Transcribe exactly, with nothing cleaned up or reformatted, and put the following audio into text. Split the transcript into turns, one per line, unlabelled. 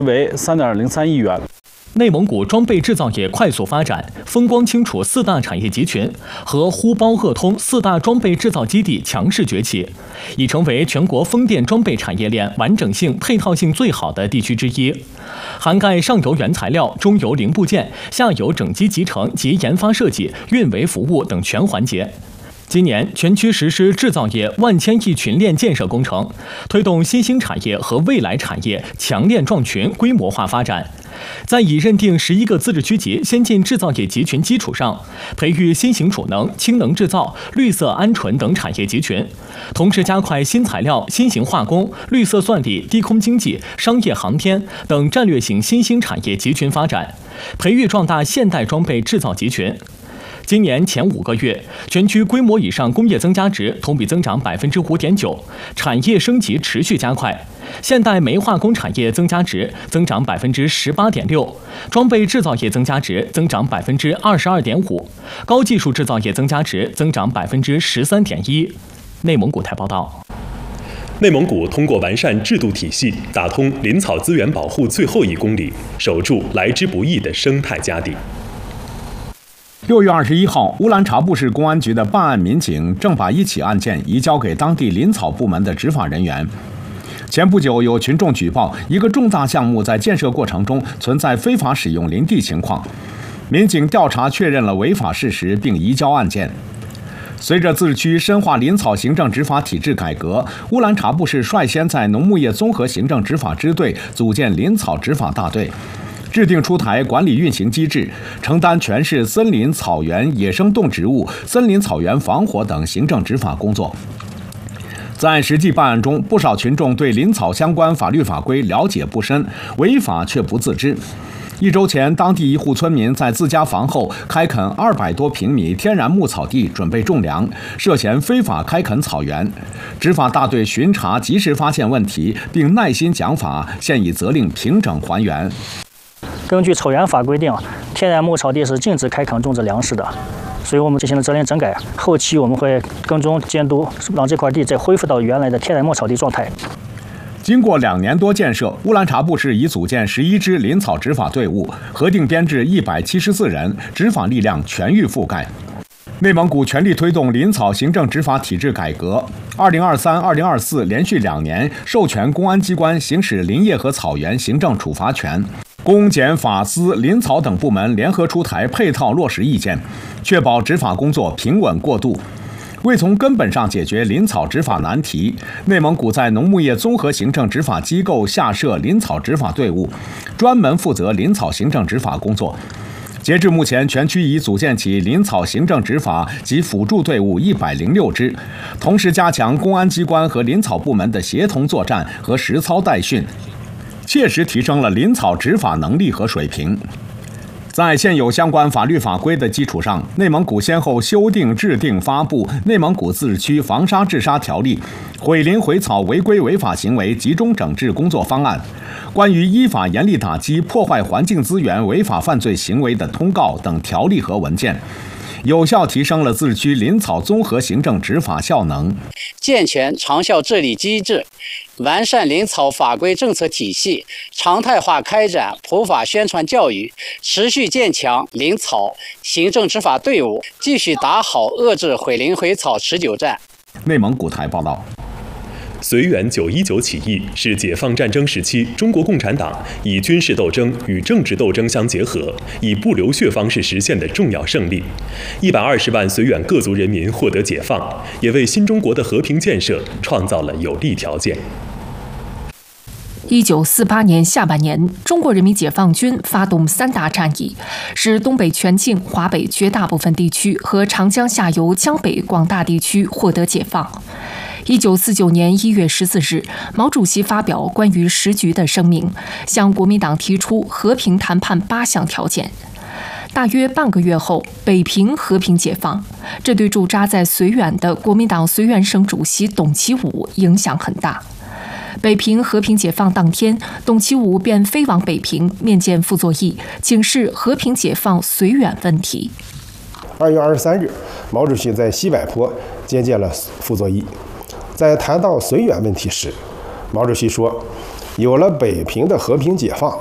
为三点零三亿元。
内蒙古装备制造业快速发展，风光清楚四大产业集群和呼包鄂通四大装备制造基地强势崛起，已成为全国风电装备产业链完整性、配套性最好的地区之一，涵盖上游原材料、中游零部件、下游整机集成及研发设计、运维服务等全环节。今年全区实施制造业万千亿群链建设工程，推动新兴产业和未来产业强链壮群规模化发展。在已认定十一个自治区级先进制造业集群基础上，培育新型储能、氢能制造、绿色鹌鹑等产业集群，同时加快新材料、新型化工、绿色算力、低空经济、商业航天等战略性新兴产业集群发展，培育壮大现代装备制造集群。今年前五个月，全区规模以上工业增加值同比增长百分之五点九，产业升级持续加快。现代煤化工产业增加值增长百分之十八点六，装备制造业增加值增长百分之二十二点五，高技术制造业增加值增长百分之十三点一。内蒙古台报道。
内蒙古通过完善制度体系，打通林草资源保护最后一公里，守住来之不易的生态家底。
六月二十一号，乌兰察布市公安局的办案民警正把一起案件移交给当地林草部门的执法人员。前不久，有群众举报一个重大项目在建设过程中存在非法使用林地情况，民警调查确认了违法事实，并移交案件。随着自治区深化林草行政执法体制改革，乌兰察布市率先在农牧业综合行政执法支队组建林草执法大队，制定出台管理运行机制，承担全市森林、草原、野生动植物、森林草原防火等行政执法工作。在实际办案中，不少群众对林草相关法律法规了解不深，违法却不自知。一周前，当地一户村民在自家房后开垦二百多平米天然牧草地，准备种粮，涉嫌非法开垦草原。执法大队巡查及时发现问题，并耐心讲法，现已责令平整还原。
根据草原法规定，天然牧草地是禁止开垦种植粮食的，所以我们进行了责令整改。后期我们会跟踪监督，让这块地再恢复到原来的天然牧草地状态。
经过两年多建设，乌兰察布市已组建十一支林草执法队伍，核定编制一百七十四人，执法力量全域覆盖。内蒙古全力推动林草行政执法体制改革。二零二三、二零二四连续两年授权公安机关行使林业和草原行政处罚权，公检法司林草等部门联合出台配套落实意见，确保执法工作平稳过渡。为从根本上解决林草执法难题，内蒙古在农牧业综合行政执法机构下设林草执法队伍，专门负责林草行政执法工作。截至目前，全区已组建起林草行政执法及辅助队伍一百零六支，同时加强公安机关和林草部门的协同作战和实操带训，切实提升了林草执法能力和水平。在现有相关法律法规的基础上，内蒙古先后修订、制定、发布《内蒙古自治区防沙治沙条例》、《毁林毁草违规违法行为集中整治工作方案》、关于依法严厉打击破坏环境资源违法犯罪行为的通告等条例和文件，有效提升了自治区林草综合行政执法效能，
健全长效治理机制，完善林草法规政策体系，常态化开展普法宣传教育，持续建强林草行政执法队伍，继续打好遏制毁林毁草持久战。
内蒙古台报道。
绥远九一九起义是解放战争时期中国共产党以军事斗争与政治斗争相结合，以不流血方式实现的重要胜利。一百二十万绥远各族人民获得解放，也为新中国的和平建设创造了有利条件。
一九四八年下半年，中国人民解放军发动三大战役，使东北全境、华北绝大部分地区和长江下游江北广大地区获得解放。一九四九年一月十四日，毛主席发表关于时局的声明，向国民党提出和平谈判八项条件。大约半个月后，北平和平解放，这对驻扎在绥远的国民党绥远省主席董其武影响很大。北平和平解放当天，董其武便飞往北平面见傅作义，请示和平解放绥远问题。
二月二十三日，毛主席在西柏坡接见了傅作义。在谈到绥远问题时，毛主席说：“ 有了北平的和平解放，